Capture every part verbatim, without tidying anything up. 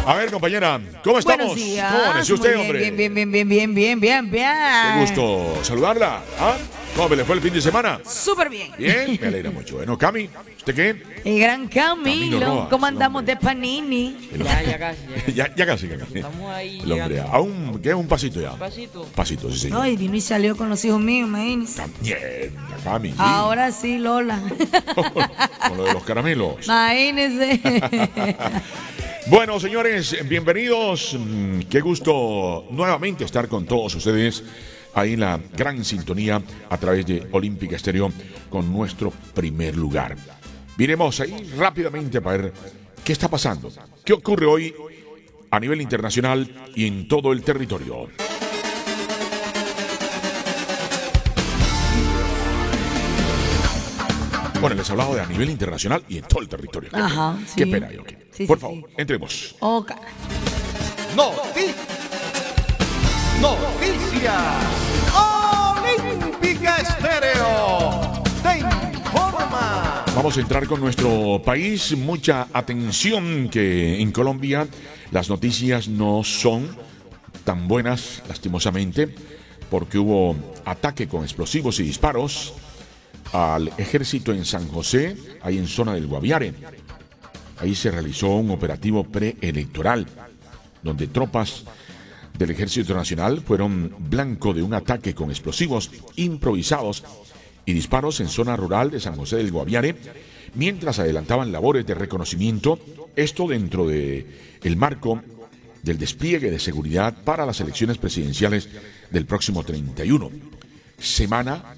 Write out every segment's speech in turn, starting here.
A ver, compañera, ¿cómo estamos? Buenos días. ¿Cómo amaneció usted, Muy hombre? bien, bien, bien, bien, bien, bien, bien, bien. Qué gusto saludarla. ¿Ah? ¿Cómo me le fue el fin de semana? Súper bien. Bien, me alegra mucho. Bueno, Cami, ¿usted qué? El gran Camilo Camilo, Roa, ¿cómo su andamos nombre. de Panini? El- Ya, ya casi, ya casi. ya, ya casi, ya casi. Estamos ahí El hombre, llegando. aún queda un pasito ya. Pasito. Pasito, sí, señor. No, y vino y salió con los hijos míos, imagínense. Cam- Mierda, Cami. sí. Ahora sí, Lola. Con lo de los caramelos. Imagínense. Bueno, señores, bienvenidos. Mm, Qué gusto nuevamente estar con todos ustedes ahí en la gran sintonía a través de Olímpica Estéreo con nuestro primer lugar. Miremos ahí rápidamente para ver qué está pasando, qué ocurre hoy a nivel internacional y en todo el territorio. Bueno, les he hablado de a nivel internacional y en todo el territorio. Qué Ajá, pena, sí. Qué pena, yo. Sí, Por sí, favor, sí. entremos. Ok. Noti- Noticias Olímpica Estéreo te informa. Vamos a entrar con nuestro país. Mucha atención que en Colombia las noticias no son tan buenas, lastimosamente, porque hubo ataque con explosivos y disparos al ejército en San José, ahí en zona del Guaviare. Ahí se realizó un operativo preelectoral, donde tropas del Ejército Nacional fueron blanco de un ataque con explosivos improvisados y disparos en zona rural de San José del Guaviare, mientras adelantaban labores de reconocimiento, esto dentro de el marco del despliegue de seguridad para las elecciones presidenciales del próximo treinta y uno. Semana,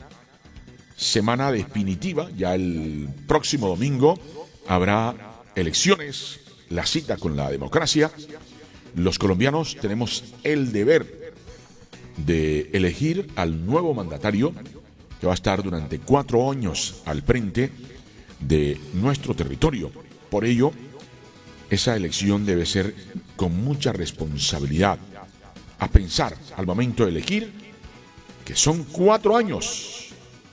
semana definitiva, ya el próximo domingo habrá elecciones, la cita con la democracia. Los colombianos tenemos el deber de elegir al nuevo mandatario que va a estar durante cuatro años al frente de nuestro territorio. Por ello, esa elección debe ser con mucha responsabilidad. A pensar al momento de elegir que son cuatro años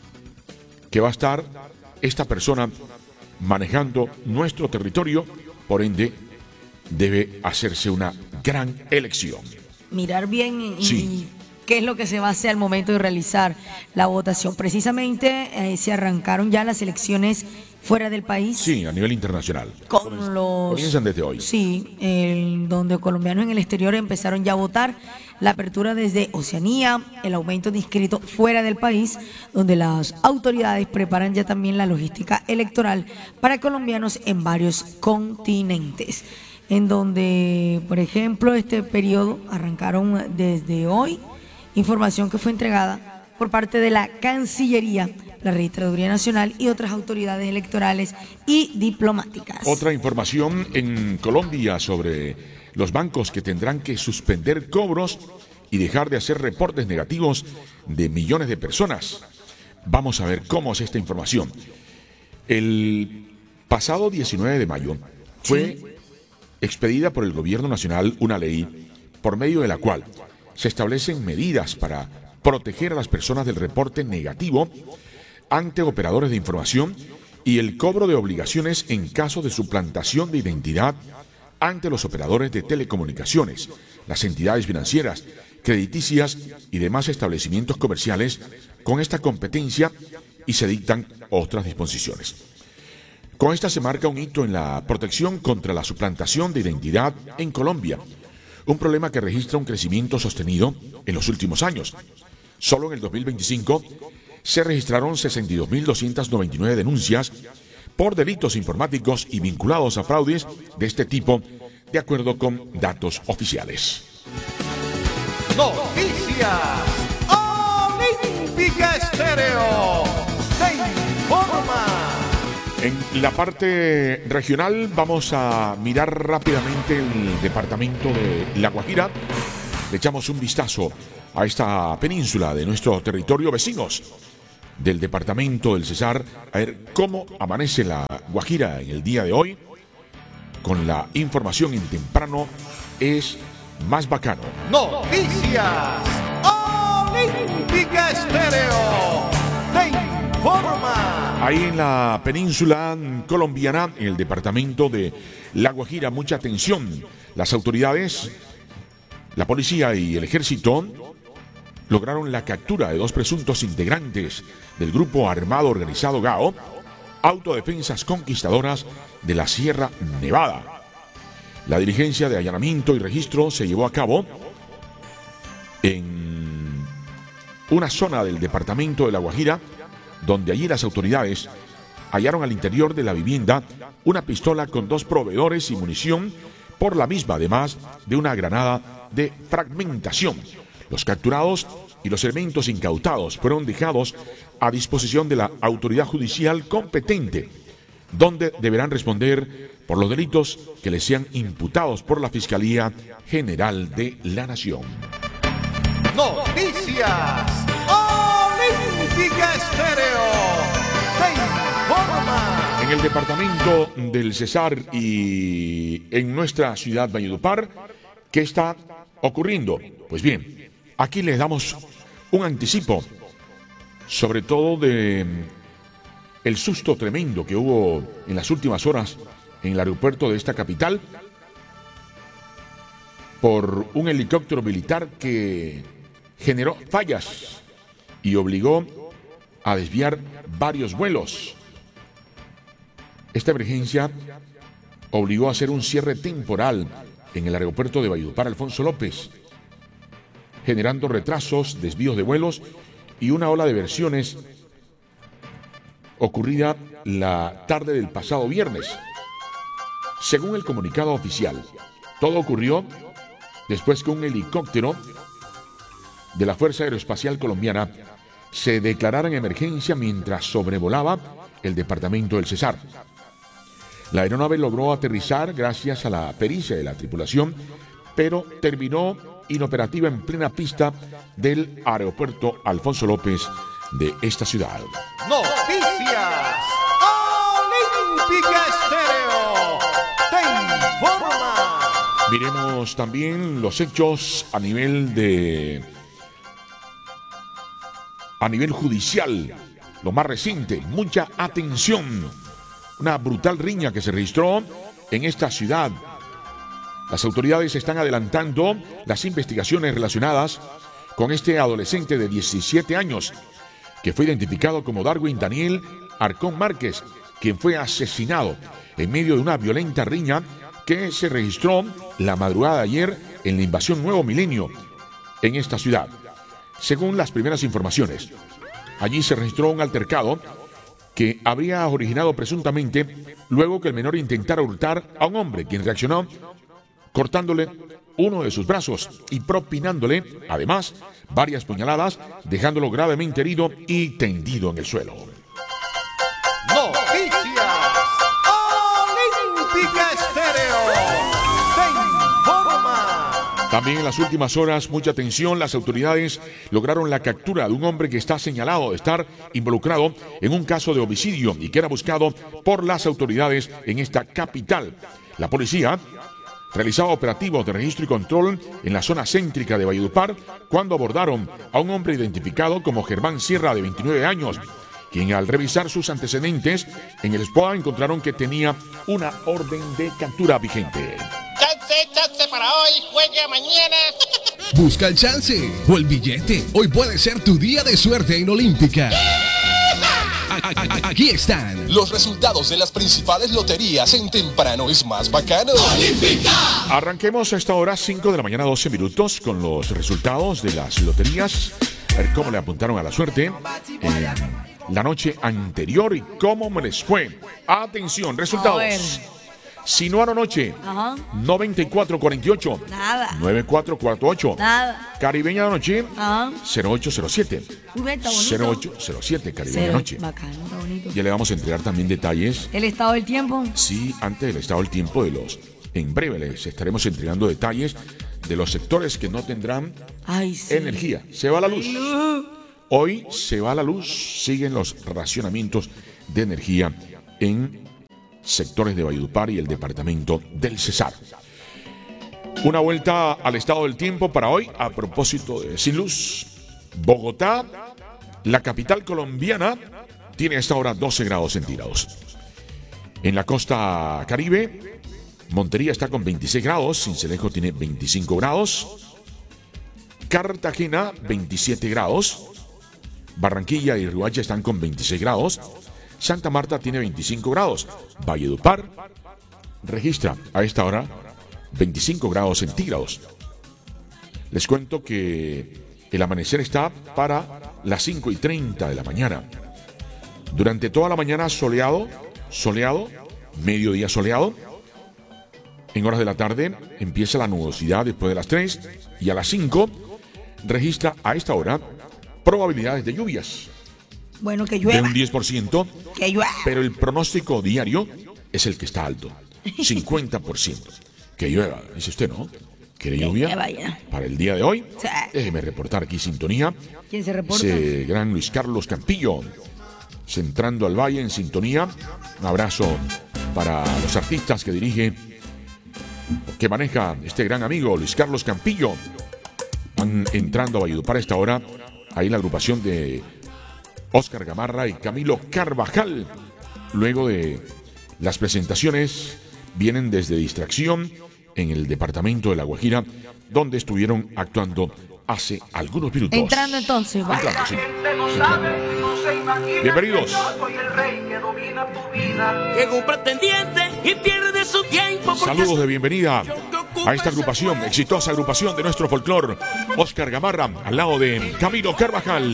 que va a estar esta persona manejando nuestro territorio, por ende debe hacerse una gran elección. Mirar bien y, Sí. y qué es lo que se va a hacer al momento de realizar la votación. Precisamente eh, se arrancaron ya las elecciones fuera del país. Sí, a nivel internacional. Con los... Comienzan desde hoy. Sí, el, donde colombianos en el exterior empezaron ya a votar. La apertura desde Oceanía, el aumento de inscritos fuera del país, donde las autoridades preparan ya también la logística electoral para colombianos en varios continentes. En donde, por ejemplo, este periodo arrancaron desde hoy, información que fue entregada por parte de la Cancillería, la Registraduría Nacional y otras autoridades electorales y diplomáticas. Otra información en Colombia sobre los bancos que tendrán que suspender cobros y dejar de hacer reportes negativos de millones de personas. Vamos a ver cómo es esta información. El pasado diecinueve de mayo fue Sí. expedida por el Gobierno Nacional una ley por medio de la cual se establecen medidas para proteger a las personas del reporte negativo ante operadores de información y el cobro de obligaciones en caso de suplantación de identidad ante los operadores de telecomunicaciones, las entidades financieras, crediticias y demás establecimientos comerciales con esta competencia, y se dictan otras disposiciones. Con esta se marca un hito en la protección contra la suplantación de identidad en Colombia, un problema que registra un crecimiento sostenido en los últimos años. Solo en el dos mil veinticinco se registraron sesenta y dos mil doscientas noventa y nueve denuncias por delitos informáticos y vinculados a fraudes de este tipo, de acuerdo con datos oficiales. Noticias Olímpica Estéreo te informa. En la parte regional vamos a mirar rápidamente el departamento de La Guajira. Le echamos un vistazo a esta península de nuestro territorio, vecinos del departamento del Cesar, a ver cómo amanece la Guajira en el día de hoy. Con la información en temprano es más bacano. Noticias Olímpica Estéreo te informa. Ahí en la península colombiana, en el departamento de La Guajira, mucha atención. Las autoridades, la policía y el ejército lograron la captura de dos presuntos integrantes del grupo armado organizado Gao, Autodefensas Conquistadoras de la Sierra Nevada. La diligencia de allanamiento y registro se llevó a cabo en una zona del departamento de La Guajira, donde allí las autoridades hallaron al interior de la vivienda una pistola con dos proveedores y munición por la misma, además de una granada de fragmentación. Los capturados y los elementos incautados fueron dejados a disposición de la autoridad judicial competente, donde deberán responder por los delitos que les sean imputados por la Fiscalía General de la Nación. Noticias Olímpica Estéreo te informa. En el departamento del Cesar y en nuestra ciudad Valledupar, ¿qué está ocurriendo? Pues bien, aquí les damos un anticipo, sobre todo de el susto tremendo que hubo en las últimas horas en el aeropuerto de esta capital por un helicóptero militar que generó fallas y obligó a desviar varios vuelos. Esta emergencia obligó a hacer un cierre temporal en el aeropuerto de Valledupar Alfonso López, generando retrasos, desvíos de vuelos y una ola de versiones ocurrida la tarde del pasado viernes. Según el comunicado oficial, todo ocurrió después que un helicóptero de la Fuerza Aeroespacial Colombiana se declarara en emergencia mientras sobrevolaba el departamento del Cesar. La aeronave logró aterrizar gracias a la pericia de la tripulación, pero terminó inoperativa en plena pista del aeropuerto Alfonso López de esta ciudad. Noticias Olímpica Estéreo te informa. Miremos también los hechos a nivel de a nivel judicial, lo más reciente. Mucha atención. Una brutal riña que se registró en esta ciudad. Las autoridades están adelantando las investigaciones relacionadas con este adolescente de diecisiete años, que fue identificado como Darwin Daniel Arcón Márquez, quien fue asesinado en medio de una violenta riña que se registró la madrugada de ayer en la invasión Nuevo Milenio en esta ciudad. Según las primeras informaciones, allí se registró un altercado que habría originado presuntamente luego que el menor intentara hurtar a un hombre, quien reaccionó cortándole uno de sus brazos y propinándole, además, varias puñaladas, dejándolo gravemente herido y tendido en el suelo. Noticias Olímpica Estéreo te informa. También en las últimas horas, mucha atención, las autoridades lograron la captura de un hombre que está señalado de estar involucrado en un caso de homicidio y que era buscado por las autoridades en esta capital. La policía realizaba operativos de registro y control en la zona céntrica de Valledupar cuando abordaron a un hombre identificado como Germán Sierra, de veintinueve años, quien al revisar sus antecedentes en el S P O A encontraron que tenía una orden de captura vigente. Chance, chance para hoy, juegue mañana. Busca el chance o el billete. Hoy puede ser tu día de suerte en Olímpica. Aquí están los resultados de las principales loterías en Temprano es Más Bacano. ¡Olímpica! Arranquemos a esta hora, cinco de la mañana, doce minutos, con los resultados de las loterías. A ver cómo le apuntaron a la suerte en la noche anterior y cómo me les fue. Atención, resultados. Sinuano anoche, Ajá. noventa y cuatro cuarenta y ocho. Nada. noventa y cuatro cuarenta y ocho. Nada. Caribeña de anoche, Ajá. cero ocho cero siete. Uy, ve, está bonito. cero ocho cero siete, Caribeña de Cero. anoche. Bacano, está bonito. Ya le vamos a entregar también detalles. El estado del tiempo. Sí, antes del estado del tiempo de los... En breve les estaremos entregando detalles de los sectores que no tendrán Ay, sí. energía. Se va la luz. Hoy se va la luz. Siguen los racionamientos de energía en sectores de Valledupar y el departamento del Cesar. Una vuelta al estado del tiempo para hoy a propósito de sin luz. Bogotá, la capital colombiana, tiene a esta hora doce grados centígrados. En la costa Caribe, Montería está con veintiséis grados, Sincelejo tiene veinticinco grados, Cartagena veintisiete grados, Barranquilla y Riohacha están con veintiséis grados, Santa Marta tiene veinticinco grados, Valledupar registra a esta hora veinticinco grados centígrados. Les cuento que el amanecer está para las cinco y treinta de la mañana. Durante toda la mañana soleado, soleado, mediodía soleado. En horas de la tarde empieza la nubosidad después de las tres y a las cinco registra a esta hora probabilidades de lluvias. Bueno, que llueva. De un diez por ciento. Que llueva. Pero el pronóstico diario es el que está alto. cincuenta por ciento. Que llueva, dice usted, ¿no? ¿Quiere lluvia para el día de hoy? Sí. Déjeme reportar aquí sintonía. ¿Quién se reporta? Ese gran Luis Carlos Campillo, centrando al Valle en sintonía. Un abrazo para los artistas que dirige, que maneja este gran amigo Luis Carlos Campillo. Van entrando a Valledupar a esta hora. Ahí la agrupación de Oscar Gamarra y Camilo Carvajal. Luego de las presentaciones, vienen desde Distracción en el departamento de La Guajira, donde estuvieron actuando hace algunos minutos. Entrando entonces, va. Entrando, sí. Entrando. Bienvenidos. Llega un pretendiente y pierde su tiempo. Saludos de bienvenida a esta agrupación, exitosa agrupación de nuestro folclor. Oscar Gamarra, al lado de Camilo Carvajal.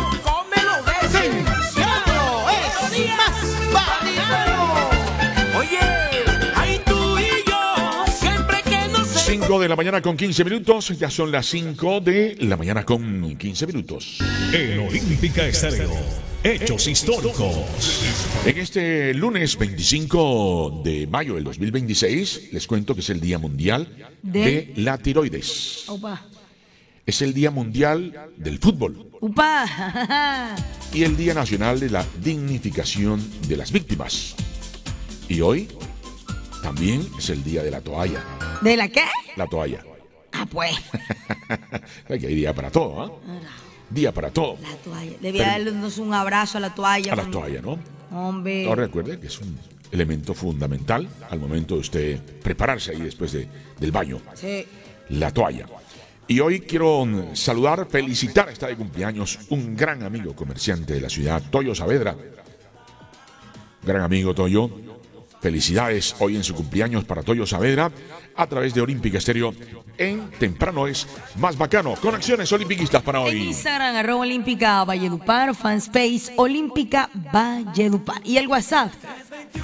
Cienciano es más bacano. Oye, ahí tú y yo, siempre que no sé. cinco de la mañana con quince minutos. Ya son las cinco de la mañana con quince minutos. En Olímpica Estéreo, hechos históricos. En este lunes veinticinco de mayo del dos mil veintiséis, les cuento que es el Día Mundial de, De- la Tiroides. Opa. Es el Día Mundial del Fútbol Upa. y el Día Nacional de la Dignificación de las Víctimas. Y hoy también es el Día de la Toalla. ¿De la qué? La toalla. Ah, pues. Hay día para todo, ¿ah? Día para todo. La toalla. Debía darles un abrazo a la toalla. A la cuando- toalla, ¿no? Hombre. Ahora recuerde que es un elemento fundamental al momento de usted prepararse ahí después de, del baño. Sí. La toalla. Y hoy quiero mm, saludar, felicitar, está de cumpleaños un gran amigo comerciante de la ciudad, Toyo Saavedra. Gran amigo Toyo. Felicidades hoy en su cumpleaños para Toyo Saavedra a través de Olímpica Estéreo en Temprano es Más Bacano. Conexiones olimpiquistas para En hoy. Instagram, arroba Olímpica Valledupar, fanspace Olímpica Valledupar. Y el WhatsApp,